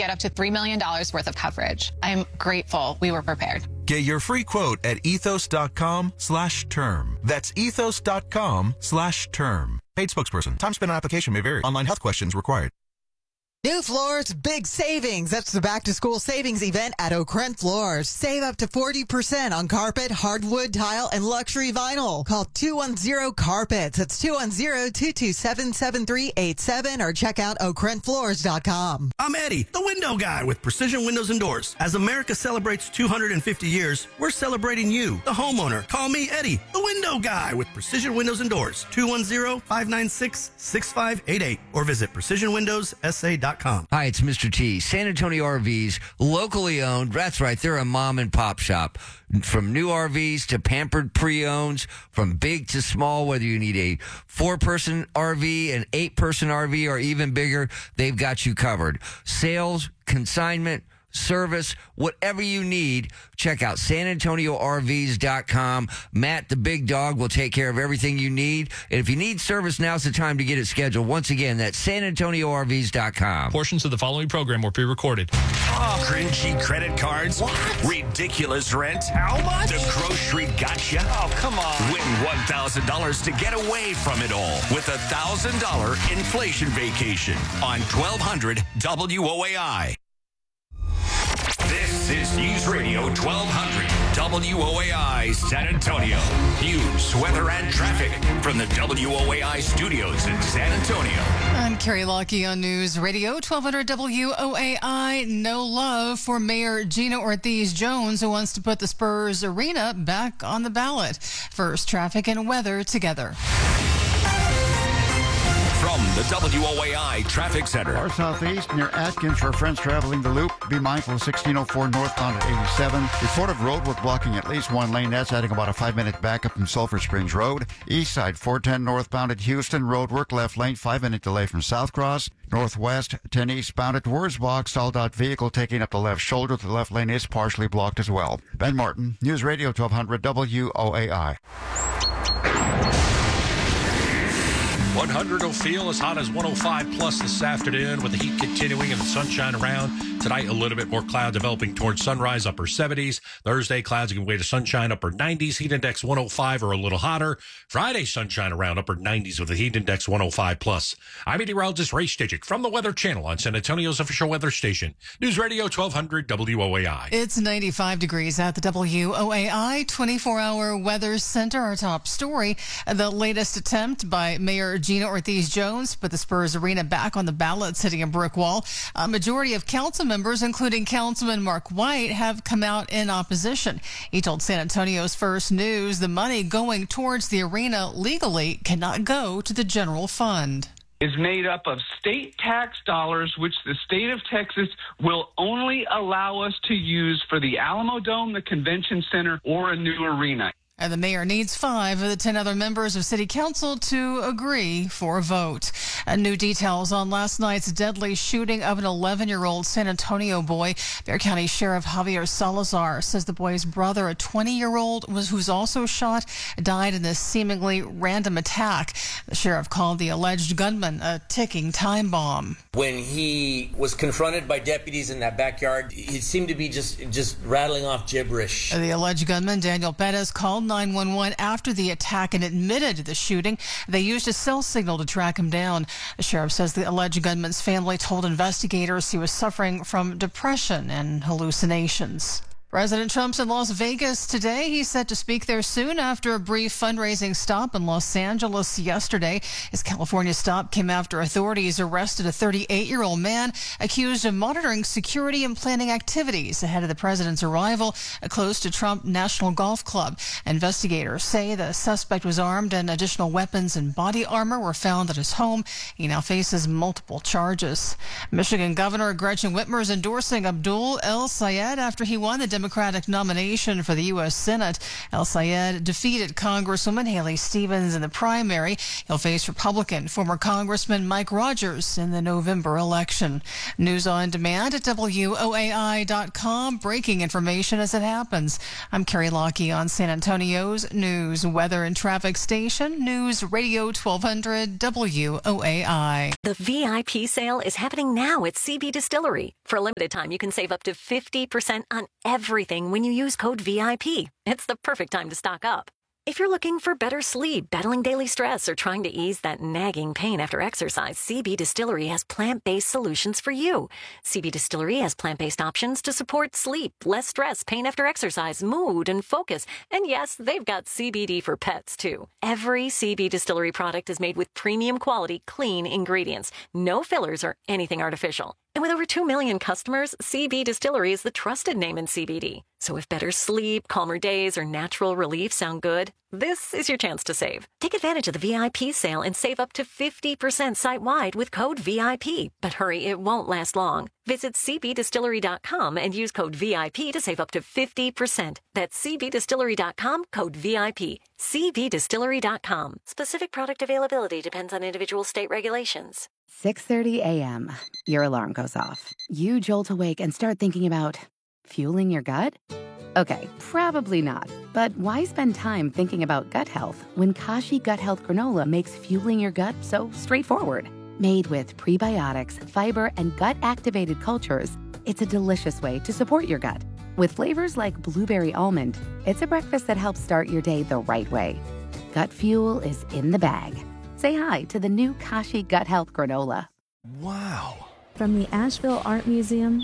get up to $3 million worth of coverage. I'm grateful we were prepared. Get your free quote at ethos.com/term. That's ethos.com/term. Paid spokesperson. Time spent on application may vary. Online health questions required. New Floors, big savings. That's the back-to-school savings event at O'Krent Floors. Save up to 40% on carpet, hardwood, tile, and luxury vinyl. Call 210-CARPETS. That's 210-227-7387 or check out oakrentfloors.com. I'm Eddie, the window guy with Precision Windows and Doors. As America celebrates 250 years, we're celebrating you, the homeowner. Call me Eddie, the window guy with Precision Windows and Doors. 210-596-6588 or visit precisionwindowssa.com. Hi, it's Mr. T. San Antonio RVs, locally owned. That's right, they're a mom and pop shop. From new RVs to pampered pre-owns, from big to small, whether you need a 4-person RV, an 8-person RV, or even bigger, they've got you covered. Sales, consignment, service, whatever you need, check out SanAntonioRVs.com. Matt, the big dog, will take care of everything you need. And if you need service, now's the time to get it scheduled. Once again, that's SanAntonioRVs.com. Portions of the following program were pre-recorded. Cringy credit cards? What? Ridiculous rent? How much? The grocery gotcha? Oh, come on. Win $1,000 to get away from it all with a $1,000 inflation vacation on 1200 WOAI. This is News Radio 1200 WOAI San Antonio. News, weather, and traffic from the WOAI studios in San Antonio. I'm Carrie Lockie on News Radio 1200 WOAI. No love for Mayor Gina Ortiz-Jones, who wants to put the Spurs Arena back on the ballot. First, traffic and weather together. From the WOAI Traffic Center. Far southeast near Atkins for friends traveling the loop. Be mindful of 1604 northbound at 87. Report of roadwork blocking at least one lane. That's adding about a 5-minute backup from Sulphur Springs Road. East side 410 northbound at Houston. Roadwork left lane 5-minute delay from South Cross. Northwest 10 eastbound at Wurzbach. Stalled out vehicle taking up the left shoulder. The left lane is partially blocked as well. Ben Martin, News Radio 1200 WOAI. 100 will feel as hot as 105 plus this afternoon with the heat continuing and the sunshine around. Tonight, a little bit more cloud developing towards sunrise, upper 70s. Thursday, clouds give way to sunshine, upper 90s. Heat index 105 or a little hotter. Friday, sunshine around, upper 90s with a heat index 105 plus. I'm meteorologist Ray Stitchick from the Weather Channel on San Antonio's official weather station. News Radio 1200 WOAI. It's 95 degrees at the WOAI 24-hour weather center. Our top story, the latest attempt by Mayor Gina Ortiz-Jones put the Spurs Arena back on the ballot, hitting a brick wall. A majority of council members, including Councilman Mark White, have come out in opposition. He told San Antonio's First News the money going towards the arena legally cannot go to the general fund. Is made up of state tax dollars, which the state of Texas will only allow us to use for the Alamo Dome, the Convention Center, or a new arena. And the mayor needs 5 of the 10 other members of city council to agree for a vote. New details on last night's deadly shooting of an 11-year-old San Antonio boy. Bexar County Sheriff Javier Salazar says the boy's brother, a 20-year-old, who's also shot, died in this seemingly random attack. The sheriff called the alleged gunman a ticking time bomb. When he was confronted by deputies in that backyard, he seemed to be just rattling off gibberish. The alleged gunman, Daniel Perez, called 911 after the attack and admitted to the shooting. They used a cell signal to track him down. The sheriff says the alleged gunman's family told investigators he was suffering from depression and hallucinations. President Trump's in Las Vegas today. He's set to speak there soon after a brief fundraising stop in Los Angeles yesterday. His California stop came after authorities arrested a 38-year-old man accused of monitoring security and planning activities ahead of the president's arrival close to Trump National Golf Club. Investigators say the suspect was armed and additional weapons and body armor were found at his home. He now faces multiple charges. Michigan Governor Gretchen Whitmer is endorsing Abdul El Sayed after he won the Democratic nomination for the U.S. Senate. El Sayed defeated Congresswoman Haley Stevens in the primary. He'll face Republican former Congressman Mike Rogers in the November election. News on demand at WOAI.com. Breaking information as it happens. I'm Carrie Lockie on San Antonio's news, weather, and traffic station, News Radio 1200 WOAI. The VIP sale is happening now at CB Distillery. For a limited time, you can save up to 50% on everything when you use code VIP. It's the perfect time to stock up. If you're looking for better sleep, battling daily stress, or trying to ease that nagging pain after exercise, CB Distillery has plant-based solutions for you. CB Distillery has plant-based options to support sleep, less stress, pain after exercise, mood, and focus. And yes, they've got CBD for pets, too. Every CB Distillery product is made with premium quality, clean ingredients. No fillers or anything artificial. And with over 2 million customers, CB Distillery is the trusted name in CBD. So if better sleep, calmer days, or natural relief sound good, this is your chance to save. Take advantage of the VIP sale and save up to 50% site-wide with code VIP. But hurry, it won't last long. Visit cbdistillery.com and use code VIP to save up to 50%. That's cbdistillery.com, code VIP. cbdistillery.com. Specific product availability depends on individual state regulations. 6:30 a.m. Your alarm goes off. You jolt awake and start thinking about fueling your gut? Okay, probably not. But why spend time thinking about gut health when Kashi Gut Health Granola makes fueling your gut so straightforward? Made with prebiotics, fiber, and gut-activated cultures, it's a delicious way to support your gut. With flavors like blueberry almond, it's a breakfast that helps start your day the right way. Gut fuel is in the bag. Say hi to the new Kashi Gut Health Granola. Wow. From the Asheville Art Museum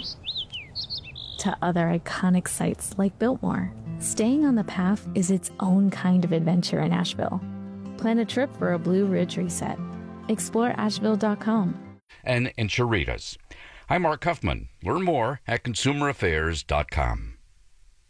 to other iconic sites like Biltmore, staying on the path is its own kind of adventure in Asheville. Plan a trip for a Blue Ridge reset. Explore Asheville.com. And Enchiritas. I'm Mark Huffman. Learn more at consumeraffairs.com.